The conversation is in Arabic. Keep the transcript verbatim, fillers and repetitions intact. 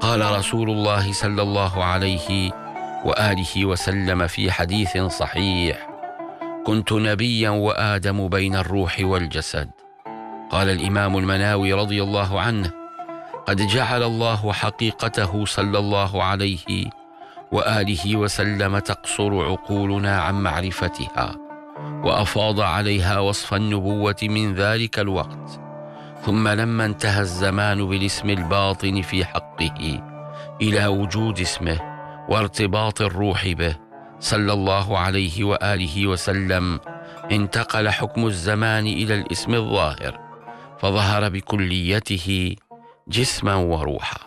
قال رسول الله صلى الله عليه وآله وسلم في حديث صحيح: كنت نبيا وآدم بين الروح والجسد. قال الإمام المناوي رضي الله عنه: قد جعل الله حقيقته صلى الله عليه وآله وسلم تقصر عقولنا عن معرفتها، وأفاض عليها وصف النبوة من ذلك الوقت. ثم لما انتهى الزمان بالاسم الباطن في حقه إلى وجود اسمه وارتباط الروح به صلى الله عليه وآله وسلم، انتقل حكم الزمان إلى الاسم الظاهر، فظهر بكليته جسما وروحا.